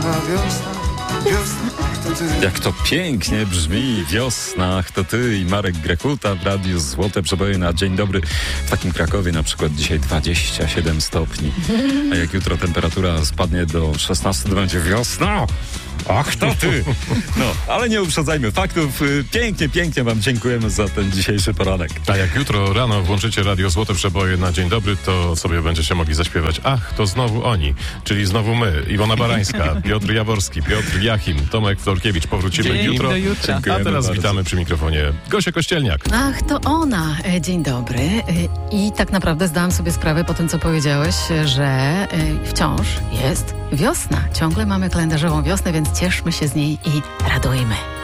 ach to ty. Jak to pięknie brzmi, wiosna, ach to ty i Marek Grekuta w radiu Złote Przeboje na Dzień Dobry. W takim Krakowie na przykład dzisiaj 27 stopni, a jak jutro temperatura spadnie do 16, to będzie wiosna. Ach to ty! No, ale nie uprzedzajmy faktów. Pięknie wam dziękujemy za ten dzisiejszy poranek. A jak jutro rano włączycie radio Złote Przeboje na Dzień Dobry, to sobie będziecie mogli zaśpiewać ach, to znowu oni, czyli znowu my, Iwona Barańska, Piotr Jaworski, Piotr Jachim, Tomek Florkiewicz. Powrócimy jutro. A teraz bardzo. witamy przy mikrofonie Gosię Kościelniak. Ach, to ona. Dzień dobry. I tak naprawdę zdałam sobie sprawę po tym, co powiedziałeś, że wciąż jest wiosna. Ciągle mamy kalendarzową wiosnę, więc cieszmy się z niej i radujmy.